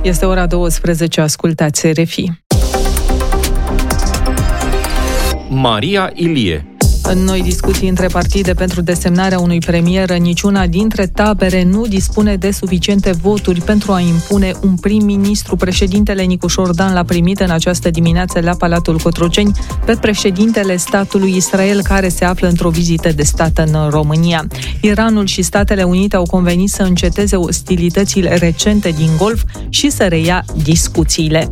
Este ora 12, ascultați RFI. Maria Ilie. În noi discuții între partide pentru desemnarea unui premier, niciuna dintre tabere nu dispune de suficiente voturi pentru a impune un prim-ministru. Președintele Nicușor Dan l-a primit în această dimineață la Palatul Cotroceni pe președintele statului Israel, care se află într-o vizită de stat în România. Iranul și Statele Unite au convenit să înceteze ostilitățile recente din Golf și să reia discuțiile.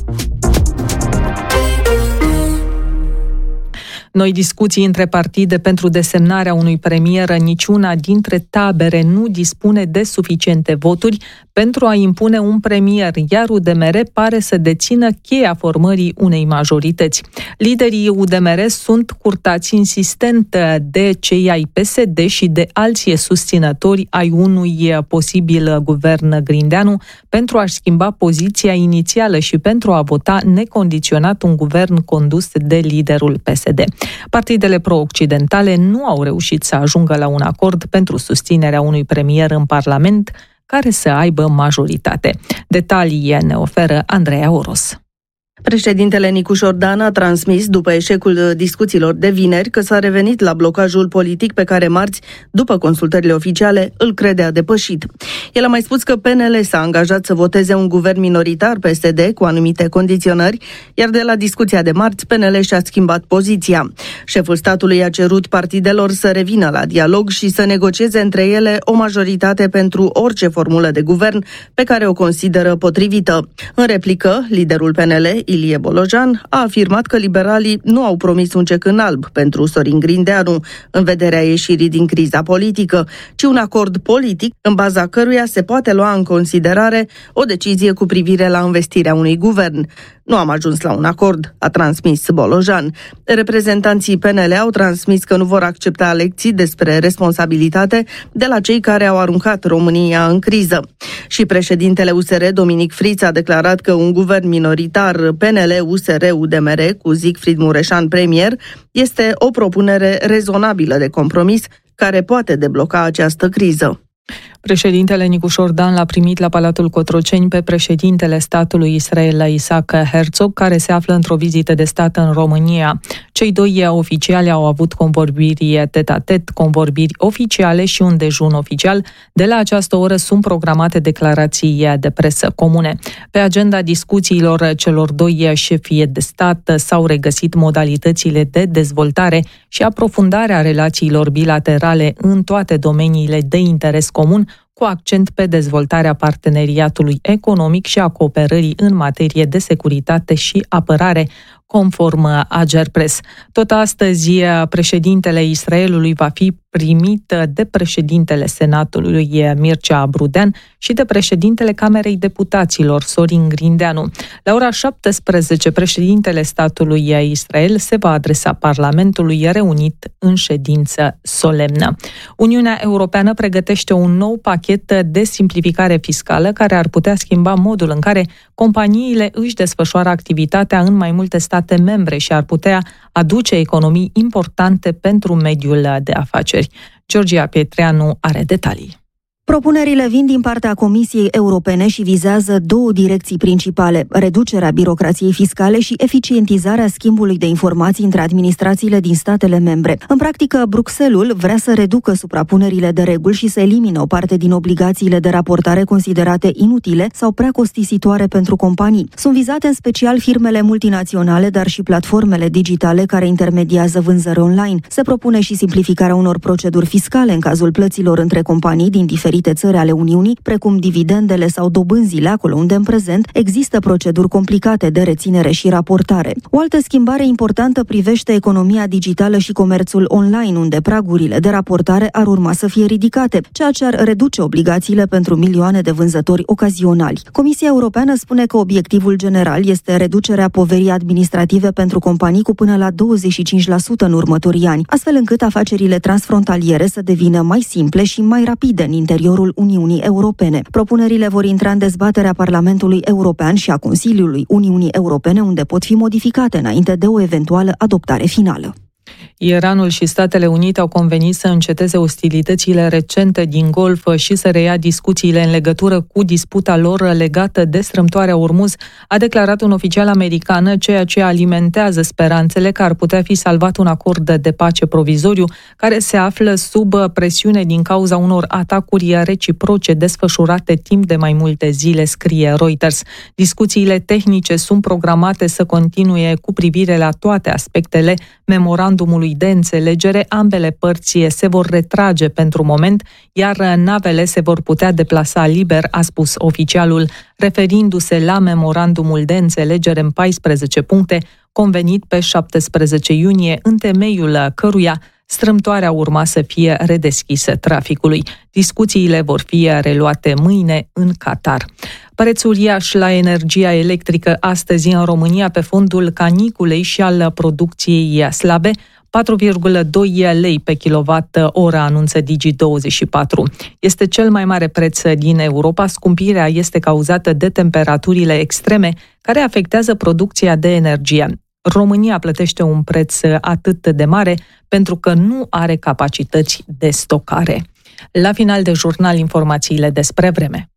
Noi discuții între partide pentru desemnarea unui premier, niciuna dintre tabere nu dispune de suficiente voturi pentru a impune un premier, iar UDMR pare să dețină cheia formării unei majorități. Liderii UDMR sunt curtați insistent de cei ai PSD și de alții susținători ai unui posibil guvern Grindeanu pentru a-și schimba poziția inițială și pentru a vota necondiționat un guvern condus de liderul PSD. Partidele pro-occidentale nu au reușit să ajungă la un acord pentru susținerea unui premier în Parlament care să aibă majoritate. Detalii ne oferă Andreea Oros. Președintele Nicușor Dan a transmis, după eșecul discuțiilor de vineri, că s-a revenit la blocajul politic pe care marți, după consultările oficiale, îl credea depășit. El a mai spus că PNL s-a angajat să voteze un guvern minoritar PSD cu anumite condiționări, iar de la discuția de marți, PNL și-a schimbat poziția. Șeful statului a cerut partidelor să revină la dialog și să negocieze între ele o majoritate pentru orice formulă de guvern pe care o consideră potrivită. În replică, liderul PNL, Ilie Bolojan, a afirmat că liberalii nu au promis un cec în alb pentru Sorin Grindeanu în vederea ieșirii din criza politică, ci un acord politic în baza căruia se poate lua în considerare o decizie cu privire la învestirea unui guvern. Nu am ajuns la un acord, a transmis Bolojan. Reprezentanții PNL au transmis că nu vor accepta lecții despre responsabilitate de la cei care au aruncat România în criză. Și președintele USR, Dominic Friț, a declarat că un guvern minoritar PNL-USR-UDMR cu Siegfried Mureșan premier este o propunere rezonabilă de compromis care poate debloca această criză. Președintele Nicușor Dan l-a primit la Palatul Cotroceni pe președintele statului Israel, Isaac Herzog, care se află într-o vizită de stat în România. Cei doi oficiali au avut convorbiri tet-a-tet, convorbiri oficiale și un dejun oficial. De la această oră sunt programate declarații de presă comune. Pe agenda discuțiilor celor doi șefi de stat s-au regăsit modalitățile de dezvoltare și aprofundarea relațiilor bilaterale în toate domeniile de interes comun, cu accent pe dezvoltarea parteneriatului economic și a cooperării în materie de securitate și apărare, conform Agerpres. Tot astăzi, președintele Israelului va fi primit de președintele Senatului Mircea Brudean și de președintele Camerei Deputaților Sorin Grindeanu. La ora 17, președintele statului Israel se va adresa Parlamentului reunit în ședință solemnă. Uniunea Europeană pregătește un nou pachet de simplificare fiscală care ar putea schimba modul în care companiile își desfășoară activitatea în mai multe state membre și ar putea aduce economii importante pentru mediul de afaceri. Georgia Pietreanu are detalii. Propunerile vin din partea Comisiei Europene și vizează două direcții principale: reducerea birocrației fiscale și eficientizarea schimbului de informații între administrațiile din statele membre. În practică, Bruxelles vrea să reducă suprapunerile de reguli și să elimine o parte din obligațiile de raportare considerate inutile sau prea costisitoare pentru companii. Sunt vizate în special firmele multinaționale, dar și platformele digitale care intermediază vânzări online. Se propune și simplificarea unor proceduri fiscale în cazul plăților între companii din diferite țări ale Uniunii, precum dividendele sau dobânzile, acolo unde în prezent există proceduri complicate de reținere și raportare. O altă schimbare importantă privește economia digitală și comerțul online, unde pragurile de raportare ar urma să fie ridicate, ceea ce ar reduce obligațiile pentru milioane de vânzători ocazionali. Comisia Europeană spune că obiectivul general este reducerea poverii administrative pentru companii cu până la 25% în următorii ani, astfel încât afacerile transfrontaliere să devină mai simple și mai rapide în interiorul Uniunii Europene. Propunerile vor intra în dezbaterea Parlamentului European și a Consiliului Uniunii Europene, unde pot fi modificate înainte de o eventuală adoptare finală. Iranul și Statele Unite au convenit să înceteze ostilitățile recente din Golf și să reia discuțiile în legătură cu disputa lor legată de strâmtoarea Ormuz, a declarat un oficial american, ceea ce alimentează speranțele că ar putea fi salvat un acord de pace provizoriu care se află sub presiune din cauza unor atacuri reciproce desfășurate timp de mai multe zile, scrie Reuters. Discuțiile tehnice sunt programate să continue cu privire la toate aspectele memorandumului de înțelegere. Ambele părți se vor retrage pentru moment, iar navele se vor putea deplasa liber, a spus oficialul, referindu-se la memorandumul de înțelegere în 14 puncte, convenit pe 17 iunie, în temeiul căruia strâmtoarea urma să fie redeschisă traficului. Discuțiile vor fi reluate mâine în Qatar. Preț uriaș la energia electrică astăzi în România pe fondul caniculei și al producției slabe, 4,2 lei pe kilowatt-ora, anunță Digi24. Este cel mai mare preț din Europa. Scumpirea este cauzată de temperaturile extreme care afectează producția de energie. România plătește un preț atât de mare pentru că nu are capacități de stocare. La final de jurnal, informațiile despre vreme.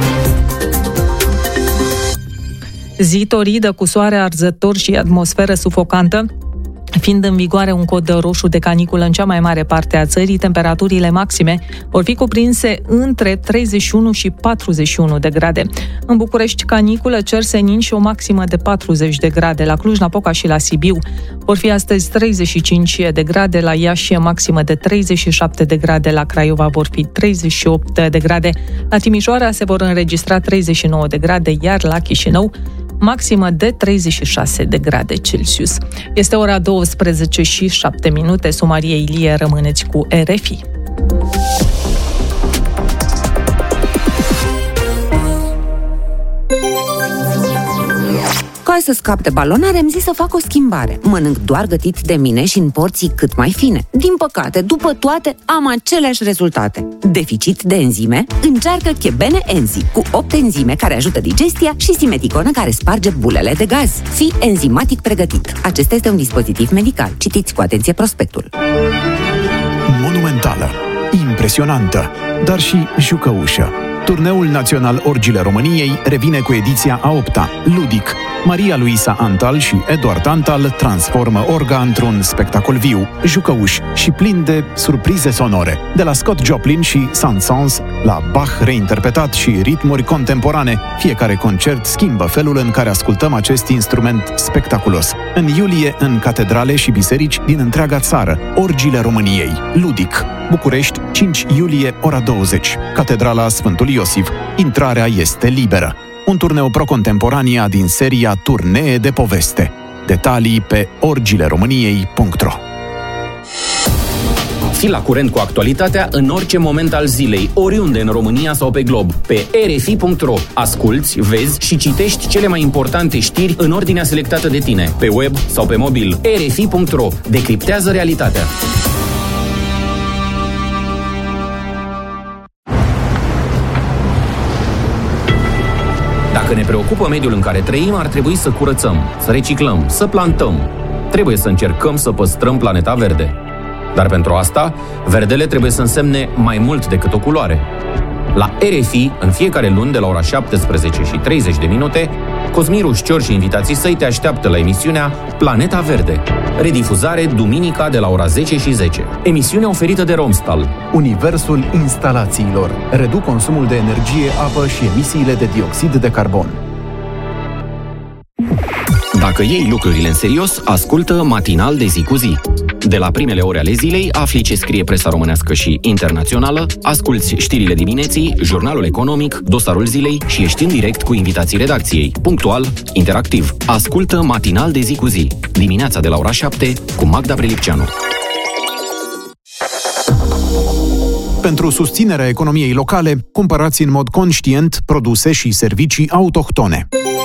Zi toridă cu soare arzător și atmosferă sufocantă. Fiind în vigoare un cod roșu de caniculă în cea mai mare parte a țării, temperaturile maxime vor fi cuprinse între 31 și 41 de grade. În București, caniculă, cer senin și o maximă de 40 de grade. La Cluj-Napoca și la Sibiu vor fi astăzi 35 de grade, la Iași maximă de 37 de grade, la Craiova vor fi 38 de grade, la Timișoara se vor înregistra 39 de grade, iar la Chișinău maximă de 36 de grade Celsius. Este ora 12 și 7 minute. Maria Ilie, rămâneți cu RFI. Ca să scap de balonare, am zis să fac o schimbare. Mănânc doar gătit de mine și în porții cât mai fine. Din păcate, după toate, am aceleași rezultate. Deficit de enzime? Încearcă Chebene Enzi, cu 8 enzime care ajută digestia și simeticonă care sparge bulele de gaz. Fii enzimatic pregătit. Acesta este un dispozitiv medical. Citiți cu atenție prospectul. Monumentală, impresionantă, dar și jucăușă. Turneul național Orgile României revine cu ediția a 8-a. Ludic. Maria Luisa Antal și Eduard Antal transformă Orga într-un spectacol viu, jucăuș și plin de surprize sonore. De la Scott Joplin și Saint-Saëns la Bach reinterpretat și ritmuri contemporane, fiecare concert schimbă felul în care ascultăm acest instrument spectaculos. În iulie, în catedrale și biserici din întreaga țară, Orgile României. Ludic. București, 5 iulie, ora 20. Catedrala Sfântul Iosif. Intrarea este liberă. Un turneu pro-contemporania din seria Turnee de poveste. Detalii pe orgileromâniei.ro. Fii la curent cu actualitatea în orice moment al zilei, oriunde în România sau pe glob. Pe rfi.ro. Asculți, vezi și citești cele mai importante știri în ordinea selectată de tine, pe web sau pe mobil. rfi.ro. Decriptează realitatea. Dacă ne preocupă mediul în care trăim, ar trebui să curățăm, să reciclăm, să plantăm. Trebuie să încercăm să păstrăm planeta verde. Dar pentru asta, verdele trebuie să însemne mai mult decât o culoare. La RFI, în fiecare luni, de la ora 17:30, Cosmin Rușcior și invitații săi te așteaptă la emisiunea Planeta Verde. Redifuzare duminica de la ora 10:10. Emisiune oferită de Romstal. Universul instalațiilor. Reduc consumul de energie, apă și emisiile de dioxid de carbon. Dacă iei lucrurile în serios, ascultă Matinal de zi cu zi. De la primele ore ale zilei, afli ce scrie presa românească și internațională, asculți știrile dimineții, jurnalul economic, dosarul zilei și ești în direct cu invitații redacției. Punctual, interactiv. Ascultă Matinal de zi cu zi. Dimineața de la ora 7 cu Magda Prelipceanu. Pentru susținerea economiei locale, cumpărați în mod conștient produse și servicii autohtone.